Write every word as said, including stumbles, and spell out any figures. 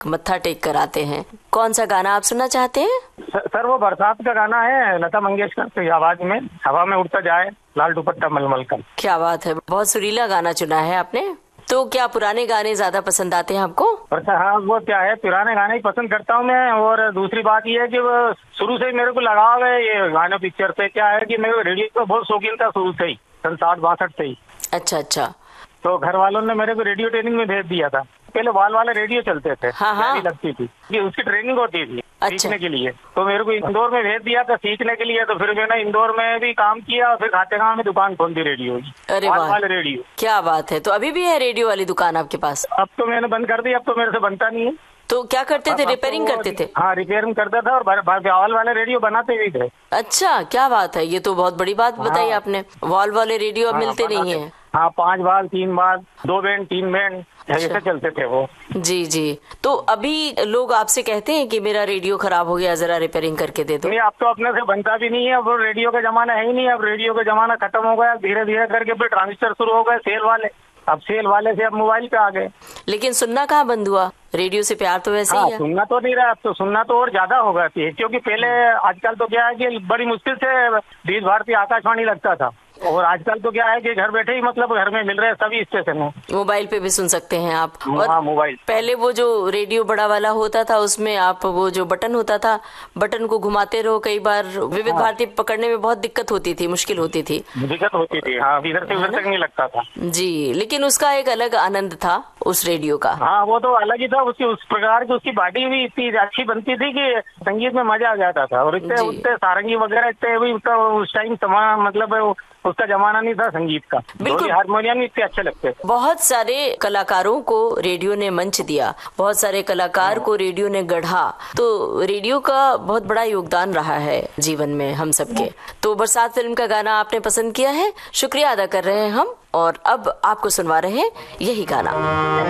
मत्था टेक कर आते हैं। कौन सा गाना आप सुनना चाहते हैं? सर वो बरसात का गाना है, लता मंगेशकर की आवाज में, हवा में उड़ता जाए लाल दुपट्टा मलमल का। क्या बात है, बहुत सुरीला गाना चुना है आपने। तो क्या पुराने गाने ज्यादा पसंद आते हैं आपको? अच्छा हाँ, वो क्या है, पुराने गाने ही पसंद करता हूँ मैं। और दूसरी बात ये है कि वो शुरू से ही मेरे को लगाव है ये गाने पिक्चर से। क्या है कि मेरे रेडियो का बहुत शौकीन था शुरू से ही, सन साठ बासठ से ही। अच्छा अच्छा। तो घर वालों ने मेरे को रेडियो ट्रेनिंग में भेज दिया था। पहले वाल वाले रेडियो चलते थे, हाँ हाँ। लगती थी कि उसकी ट्रेनिंग होती थी अच्छा। सीखने के लिए। तो मेरे को इंदौर में भेज दिया था सीखने के लिए। तो फिर मैंने इंदौर में भी काम किया और फिर खातेगांव में दुकान खोल दी रेडियो की। अरे वाल वाह, वाले रेडियो। क्या बात है। तो अभी भी है रेडियो वाली दुकान आपके पास? अब तो मैंने बंद कर दी, अब तो मेरे से बनता नहीं है। तो क्या करते थे, रिपेयरिंग तो करते थे? हाँ, रिपेयरिंग करता था और वाल वाले रेडियो बनाते भी थे। अच्छा, क्या बात है, ये तो बहुत बड़ी बात बताई हाँ। आपने। वॉल वाले रेडियो अब हाँ, मिलते नहीं बनाते। है। हाँ, पांच बाल, तीन बाल, दो बैंड, तीन बैंड, ऐसे चलते थे वो। जी जी। तो अभी लोग आपसे कहते हैं कि मेरा रेडियो खराब हो गया, जरा रिपेयरिंग करके दे दो? नहीं, अब तो अपने से बनता भी नहीं है। अब रेडियो का जमाना है ही नहीं। अब रेडियो का जमाना खत्म हो गया। धीरे धीरे करके फिर ट्रांजिस्टर शुरू हो गए, सेल वाले। अब सेल वाले से अब मोबाइल पे आ गए। लेकिन सुनना कहाँ बंद हुआ, रेडियो से प्यार तो वैसे हाँ, ही है। सुनना तो नहीं रहा। अब तो सुनना तो और ज्यादा हो गया है, क्योंकि पहले आजकल तो क्या है कि बड़ी मुश्किल से बीस भारतीय आकाशवाणी लगता था। और आजकल तो क्या है कि घर बैठे ही मतलब घर में मिल रहे हैं सभी स्टेशन। मोबाइल पे भी सुन सकते हैं आप। और हाँ, मोबाइल। पहले वो जो रेडियो बड़ा वाला होता था उसमें आप वो जो बटन होता था, बटन को घुमाते रहो, कई बार विविध भारती पकड़ने में बहुत दिक्कत होती थी, मुश्किल होती थी। दिक्कत होती थी, हाँ, इधर से उधर तक नहीं लगता था जी। लेकिन उसका एक अलग आनंद था उस रेडियो का। हाँ, वो तो अलग ही था। उसकी उस प्रकार की उसकी बॉडी भी इतनी अच्छी बनती थी कि संगीत में मजा आ जाता था। और इतने उतने सारंगी वगैरह इतने भी उस टाइम मतलब उसका जमाना नहीं था संगीत का। बिल्कुल। हारमोनियम इतने अच्छे लगते थे। बहुत सारे कलाकारों को रेडियो ने मंच दिया, बहुत सारे कलाकार को रेडियो ने गढ़ा। तो रेडियो का बहुत बड़ा योगदान रहा है जीवन में हम सबके। तो बरसात फिल्म का गाना आपने पसंद किया है, शुक्रिया अदा कर रहे हैं हम। और अब आपको सुनवा रहे हैं यही गाना।